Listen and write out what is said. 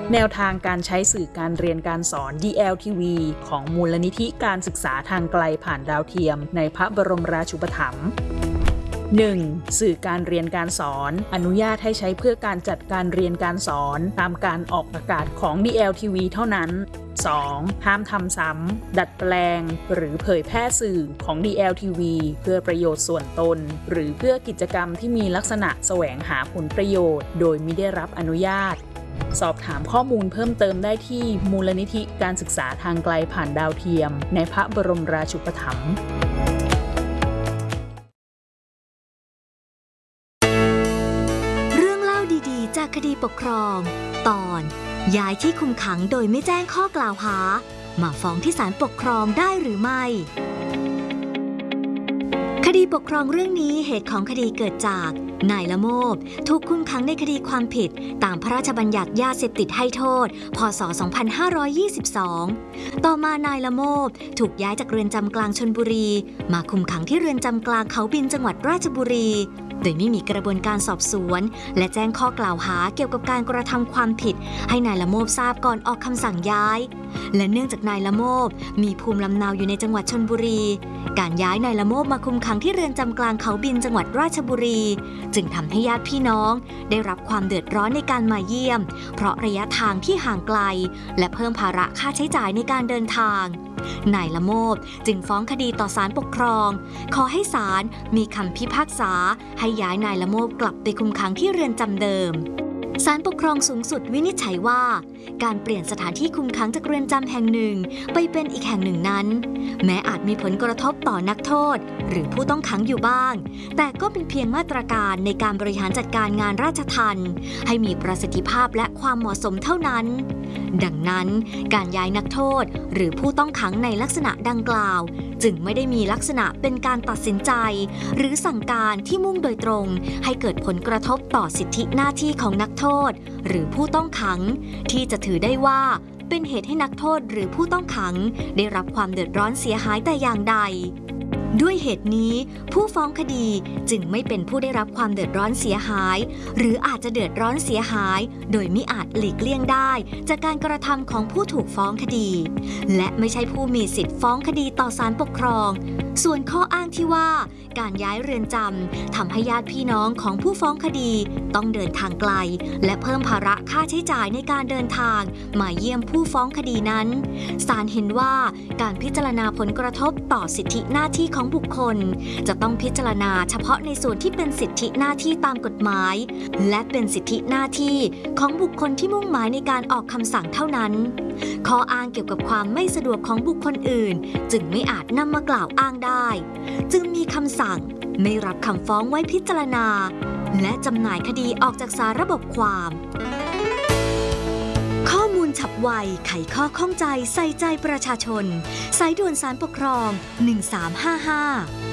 แนวทางการใช้สื่อการเรียนการสอน DLTV ของมูลนิธิการศึกษาทางไกลผ่านดาวเทียมในพระบรมราชูปถัมภ์ 1. สื่อการเรียนการสอนอนุญาตให้ใช้เพื่อการจัดการเรียนการสอนตามการออกอากาศของ DLTV เท่านั้น 2. ห้ามทำซ้ำดัดแปลงหรือเผยแพร่สื่อของ DLTV เพื่อประโยชน์ส่วนตนหรือเพื่อกิจกรรมที่มีลักษณะแสวงหาผลประโยชน์โดยมิได้รับอนุญาตสอบถามข้อมูลเพิ่มเติมได้ที่มูลนิธิการศึกษาทางไกลผ่านดาวเทียมในพระบรมราชูปถัมภ์เรื่องเล่าดีๆจากคดีปกครองตอนย้ายที่คุมขังโดยไม่แจ้งข้อกล่าวหามาฟ้องที่ศาลปกครองได้หรือไม่คดีปกครองเรื่องนี้เหตุของคดีเกิดจากนายละโมบถูกคุมขังในคดีความผิดตามพระราชบัญญัติยาเสพติดให้โทษพ.ศ. 2522 ต่อมานายละโมบถูกย้ายจากเรือนจำกลางชลบุรีมาคุมขังที่เรือนจำกลางเขาบินจังหวัดราชบุรีโดยไม่มีกระบวนการสอบสวนและแจ้งข้อกล่าวหาเกี่ยวกับการกระทำความผิดให้นายละโมบทราบก่อนออกคำสั่งย้ายและเนื่องจากนายละโมบมีภูมิลำเนาอยู่ในจังหวัดชลบุรีการย้ายนายละโมบมาคุมขังที่เรือนจำกลางเขาบินจังหวัดราชบุรีจึงทำให้ญาติพี่น้องได้รับความเดือดร้อนในการมาเยี่ยมเพราะระยะทางที่ห่างไกลและเพิ่มภาระค่าใช้จ่ายในการเดินทางนายละโมบจึงฟ้องคดีต่อศาลปกครองขอให้ศาลมีคำพิพากษาให้ย้ายนายละโมบกลับไปคุมขังที่เรือนจำเดิมศาลปกครองสูงสุดวินิจฉัยว่าการเปลี่ยนสถานที่คุมขังจากเรือนจำแห่งหนึ่งไปเป็นอีกแห่งหนึ่งนั้นแม้อาจมีผลกระทบต่อนักโทษหรือผู้ต้องขังอยู่บ้างแต่ก็เป็นเพียงมาตรการในการบริหารจัดการงานราชทัณฑ์ให้มีประสิทธิภาพและความเหมาะสมเท่านั้นดังนั้นการย้ายนักโทษหรือผู้ต้องขังในลักษณะดังกล่าวจึงไม่ได้มีลักษณะเป็นการตัดสินใจหรือสั่งการที่มุ่งโดยตรงให้เกิดผลกระทบต่อสิทธิหน้าที่ของนักโทษหรือผู้ต้องขังที่จะถือได้ว่าเป็นเหตุให้นักโทษหรือผู้ต้องขังได้รับความเดือดร้อนเสียหายแต่อย่างใดด้วยเหตุนี้ผู้ฟ้องคดีจึงไม่เป็นผู้ได้รับความเดือดร้อนเสียหายหรืออาจจะเดือดร้อนเสียหายโดยมิอาจหลีกเลี่ยงได้จากการกระทำของผู้ถูกฟ้องคดีและไม่ใช่ผู้มีสิทธิ์ฟ้องคดีต่อศาลปกครองส่วนข้ออ้างที่ว่าการย้ายเรือนจำทำให้ญาติพี่น้องของผู้ฟ้องคดีต้องเดินทางไกลและเพิ่มภาระค่าใช้จ่ายในการเดินทางมาเยี่ยมผู้ฟ้องคดีนั้นศาลเห็นว่าการพิจารณาผลกระทบต่อสิทธิหน้าที่ของบุคคลจะต้องพิจารณาเฉพาะในส่วนที่เป็นสิทธิหน้าที่ตามกฎหมายและเป็นสิทธิหน้าที่ของบุคคลที่มุ่งหมายในการออกคำสั่งเท่านั้นข้ออ้างเกี่ยวกับความไม่สะดวกของบุคคลอื่นจึงไม่อาจนำมากล่าวอ้างได้จึงมีคำสั่งไม่รับคำฟ้องไว้พิจารณาและจำหน่ายคดีออกจากสาระบบความข้อมูลฉับไวไขข้อข้องใจใส่ใจประชาชนสายด่วนศาลปกครอง1355